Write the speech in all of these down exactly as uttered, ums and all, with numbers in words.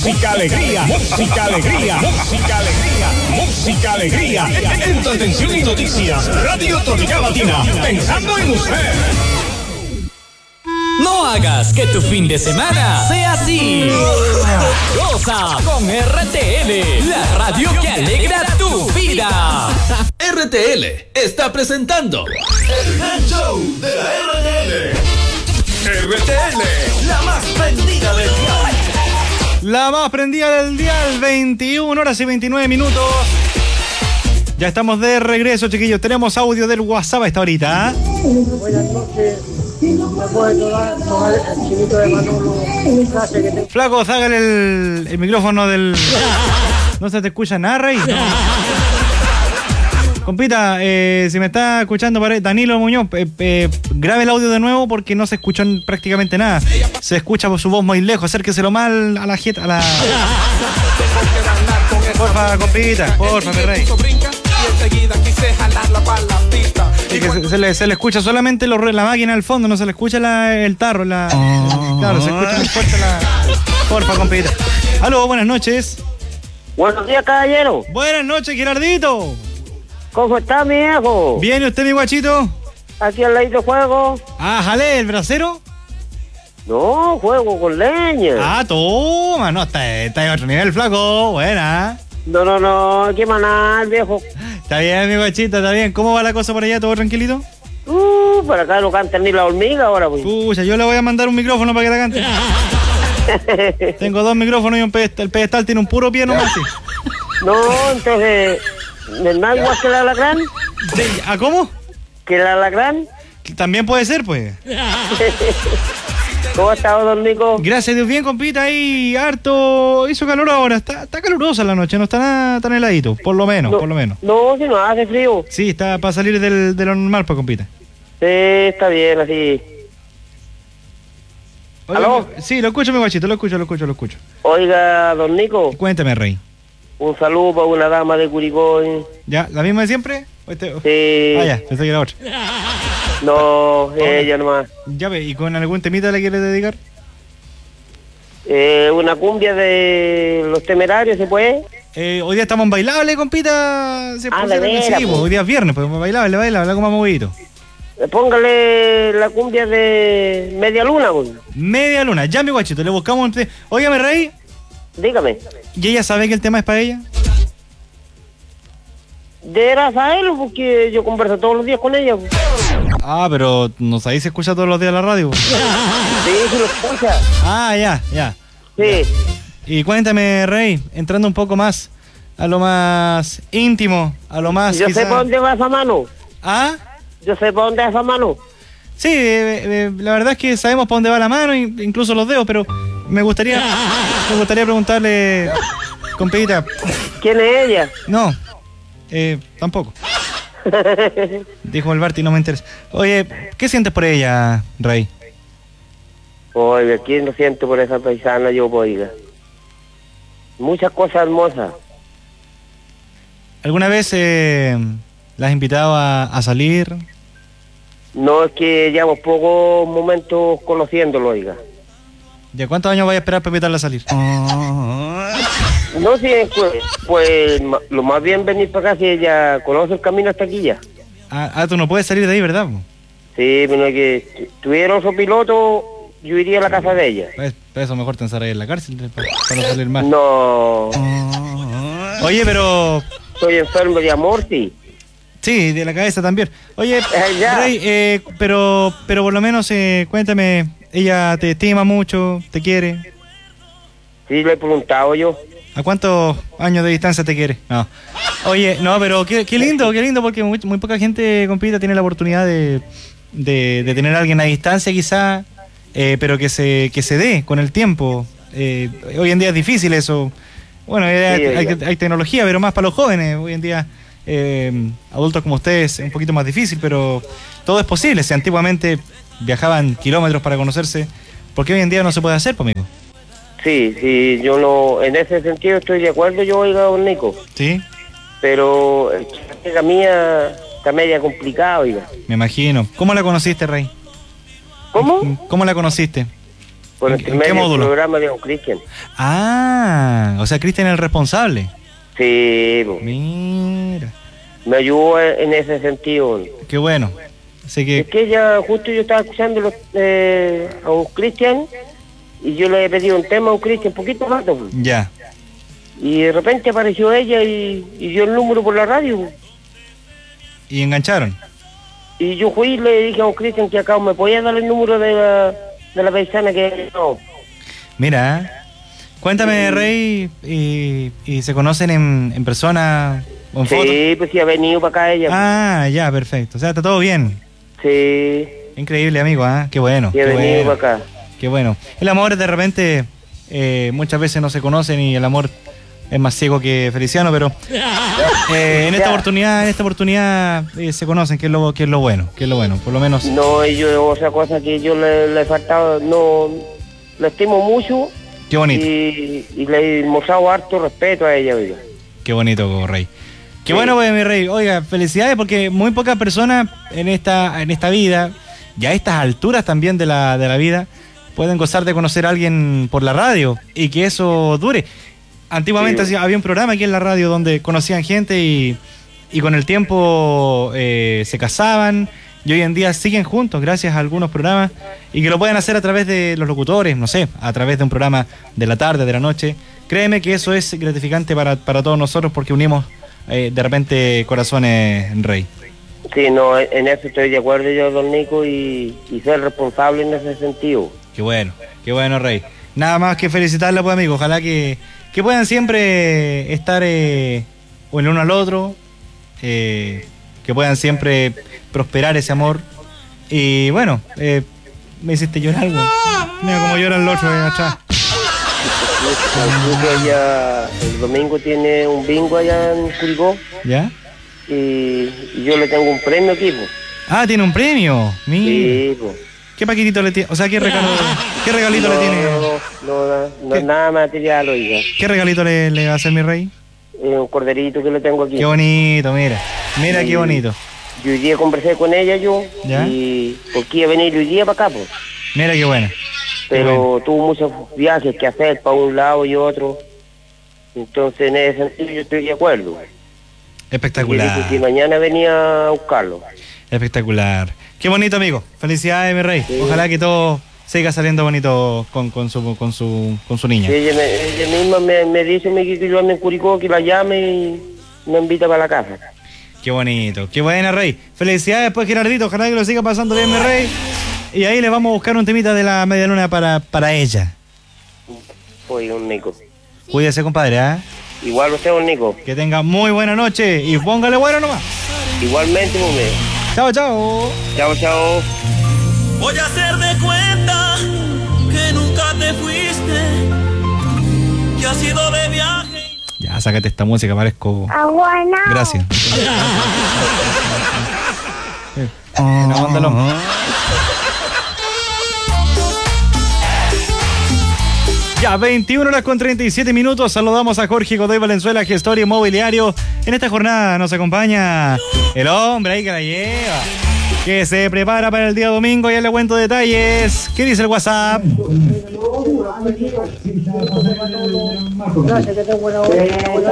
Música alegría, música alegría, música alegría, música alegría. Entretención y noticias. Radio Tropical Latina. Pensando en usted. No hagas que tu fin de semana sea así. Goza con R T L, la radio que alegra tu vida. R T L está presentando El Gran Show de la R T L. R T L, la más prendida del dial. La más prendida del dial, veintiuna horas y veintinueve minutos. Ya estamos de regreso, chiquillos. Tenemos audio del WhatsApp a esta horita. Buenas noches. ¿Me puede tomar, tomar el chinito de Manolo? Frase que te... Flaco, sácale el, el micrófono del... ¿No se te escucha nada, Rey? No. Compita, eh, si me está escuchando Danilo Muñoz, eh, eh, grabe el audio de nuevo porque no se escuchó prácticamente nada. Se escucha por su voz muy lejos. Acérqueselo mal a la jeta, a la... Porfa, compita, porfa, mi Rey. Sí, que se, se, le, se le escucha solamente lo, la máquina al fondo, no se le escucha la, el tarro, la... Oh. Claro, se escucha muy fuerte la... Porfa, compita. Aló, buenas noches. Buenos días, caballero. Buenas noches, Gerardito. ¿Cómo está, mi viejo? Bien, ¿y usted, mi guachito? Aquí al ladito juego. Ah, jale, ¿el brasero? No, juego con leña. Ah, toma, no, está, está en otro nivel, flaco, buena. No, no, no, qué manal, viejo. Está bien, mi guachito, está bien. ¿Cómo va la cosa por allá? ¿Todo tranquilito? Uh, por acá no cantan ni la hormiga ahora, pues. Pucha, yo le voy a mandar un micrófono para que la cante. Tengo dos micrófonos y un pedestal. El pedestal tiene un puro pie nomás. Sí. No, entonces... ¿No es más igual que el alacrán? ¿Ah, cómo? ¿Que el alacrán? También puede ser, pues. ¿Cómo ha estado, don Nico? Gracias a Dios, bien, compita, ahí harto. Hizo calor ahora, está, está calurosa la noche, no está nada tan heladito, por lo menos, no, por lo menos. No, si no hace frío. Sí, está para salir del, de lo normal, pues, compita. Sí, está bien, así. Oiga, ¿aló? Sí, lo escucho, mi guachito, lo escucho, lo escucho, lo escucho. Oiga, don Nico. Cuéntame, Rey. Un saludo para una dama de Curicó. ¿Ya? ¿La misma de siempre? Este... Sí. Ah, ya, pensé que era otra. No, ella nomás. Ya ve, ¿y con algún temita le quiere dedicar? Eh, una cumbia de Los Temerarios, ¿se puede? Eh, hoy día estamos en bailable, compita. ¿Se ah, puede de veras, sí, pues, hoy día es viernes, pues bailable, bailable, algo más movidito. Póngale la cumbia de Media Luna, pues. Media Luna, ya, mi guachito, le buscamos un... Óigame, Rey. Dígame. ¿Y ella sabe que el tema es para ella? De Rafael, porque yo converso todos los días con ella. Pues. Ah, pero ¿no sabéis si escucha todos los días la radio? Sí, sí lo escucha. Ah, ya, ya. Sí. Ya. Y cuéntame, Rey, entrando un poco más a lo más íntimo, a lo más... Yo quizá... sé para dónde va esa mano. ¿Ah? Yo sé para dónde va esa mano. Sí, eh, eh, la verdad es que sabemos para dónde va la mano, incluso los dedos, pero me gustaría me gustaría preguntarle, compita. ¿Quién es ella? No, eh, tampoco. Dijo el Barty, no me interesa. Oye, ¿qué sientes por ella, Rey? Oiga, ¿quién lo siente por esa paisana? Yo, oiga. Muchas cosas hermosas. ¿Alguna vez eh, la has invitado a, a salir? No, es que llevamos pocos momentos conociéndolo, oiga. ¿Ya cuántos años vais a esperar para invitarla a salir? No, sí, pues, pues lo más bien venir para acá si ella conoce el camino hasta aquí ya. Ah, ah tú no puedes salir de ahí, ¿verdad? Sí, pero es que si tuviera otro piloto, yo iría a la casa de ella. Pues, pues eso mejor te encerrar en la cárcel para, para no salir más. No. Oye, pero... Soy enfermo de amor, sí. Sí, de la cabeza también. Oye, eh, Rey, eh, pero pero por lo menos eh, cuéntame, ella te estima mucho, te quiere. Sí, le he preguntado yo. ¿A cuántos años de distancia te quiere? No. Oye, no, pero qué, qué lindo, qué lindo, porque muy, muy poca gente, compita, tiene la oportunidad de, de, de tener a alguien a distancia quizá, eh, pero que se, que se dé con el tiempo. Eh, hoy en día es difícil eso. Bueno, hay, sí, hay, hay, hay tecnología, pero más para los jóvenes. Hoy en día, eh, adultos como ustedes, es un poquito más difícil, pero todo es posible. Si antiguamente viajaban kilómetros para conocerse, ¿por qué hoy en día no se puede hacer, amigo? Sí, sí, yo no, en ese sentido estoy de acuerdo yo, oiga, don Nico. Sí. Pero la amiga mía está media complicada, oiga. Me imagino. ¿Cómo la conociste, Rey? ¿Cómo? ¿Cómo la conociste? Por ¿En- el en qué módulo? programa de don Cristian. Ah, o sea, Cristian es el responsable. Sí, po. Mira, Me ayudó en ese sentido. qué bueno. Así Es que, que ella, justo yo estaba escuchando los, eh, a un Cristian y yo le he pedido un tema a un Cristian, poquito rato. Pues. ya. Y de repente apareció ella y, y dio el número por la radio. Pues. Y engancharon. Y yo fui y le dije a un Cristian que acá me podía dar el número de la, de la paisana que no. Mira, ¿eh? Cuéntame, Sí. Rey, y, y se conocen en, en persona o en foto. Sí, pues sí, ha venido para acá ella. Ah, ya, perfecto. O sea, está todo bien. Sí, Increíble, amigo, ¿ah? Qué bueno. sí ha qué venido bueno. para acá. Qué bueno. El amor de repente eh, muchas veces no se conocen y el amor es más ciego que Feliciano, pero eh, en esta Ya. oportunidad, en esta oportunidad eh, se conocen, que es lo que es lo bueno, que es lo bueno, por lo menos. No, y yo, otra cosa que yo le, le he faltado, no, le estimo mucho. Qué bonito, Y, y le he mostrado harto respeto a ella, oiga. qué bonito, Rey. Qué Sí. bueno, pues, mi Rey. Oiga, felicidades porque muy pocas personas en esta en esta vida, y a estas alturas también de la, de la vida, pueden gozar de conocer a alguien por la radio y que eso dure. Antiguamente Sí. había un programa aquí en la radio donde conocían gente y, y con el tiempo eh, se casaban y hoy en día siguen juntos gracias a algunos programas y que lo pueden hacer a través de los locutores, no sé, a través de un programa de la tarde, de la noche. Créeme que eso es gratificante para, para todos nosotros porque unimos eh, de repente corazones, Rey. Sí, no, en eso estoy de acuerdo yo, don Nico, y, y ser responsable en ese sentido. Qué bueno, qué bueno, Rey. Nada más que felicitarla, pues, amigo. Ojalá que, que puedan siempre estar eh, o el uno al otro, eh, que puedan siempre prosperar ese amor. Y bueno, eh, me hiciste llorar, güey. Mira cómo llora el otro ahí atrás. Incluso ella el domingo tiene un bingo allá en Curicó ¿Ya? y, y yo le tengo un premio aquí, pues. Ah, tiene un premio. Mira. Sí, pues. ¿Qué paquetito le tiene? O sea, ¿qué regalo, qué regalito no, le tiene? No, no, no, no, ¿Qué? nada material, oiga. ¿Qué regalito le, le va a hacer mi Rey? Es un corderito que le tengo aquí. Qué bonito, mira. Mira Sí. qué bonito. Y hoy día conversé con ella yo, ¿Ya? y porque iba a venir hoy día para acá, pues. Mira qué bueno. Pero tuvo muchos viajes que hacer para un lado y otro. Entonces, en ese sentido, yo estoy de acuerdo. Y Espectacular. dije que mañana venía a buscarlo. Espectacular. Qué bonito, amigo. Felicidades, mi Rey. Sí. Ojalá que todo siga saliendo bonito con, con, su, con, su, con su niña. Sí, ella, me- ella misma me, me dice me, que yo ando en Curicó, que la llame y me invita para la casa. Qué bonito. Qué buena, Rey. Felicidades, pues, Gerardito. Ojalá que lo siga pasando bien, mi Rey. Y ahí le vamos a buscar un temita de la media luna para, para ella. Oye, don Nico. Cuídese, compadre, ¿ah? Igual usted, don Nico. Que tenga muy buena noche y póngale bueno nomás. Igualmente, hombre. Chao, chao. Chao, chao. Voy a hacer de cuenta que nunca te fuiste, que has ido de viaje. Ya, sácate esta música, parezco. Aguana. Gracias. Eh, no, mándalo. Ya, veintiuna horas con treinta y siete minutos. Saludamos a Jorge Godoy Valenzuela, gestor inmobiliario. En esta jornada nos acompaña el hombre ahí que la lleva, que se prepara para el día domingo. Ya le cuento detalles. ¿Qué dice el WhatsApp? Gracias, que tenga buena hora.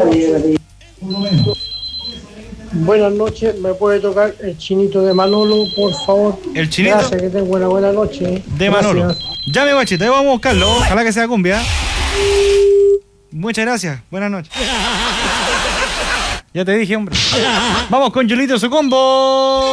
Buenas noches, ¿me puede tocar el chinito de Manolo, por favor? El chinito Gracias, que tenga buena, buena noche. de Manolo. Gracias. Ya, mi guachito, ahí vamos a buscarlo. Ojalá que sea cumbia. Muchas gracias. Buenas noches. Ya te dije, hombre. Vamos con Yolito su combo.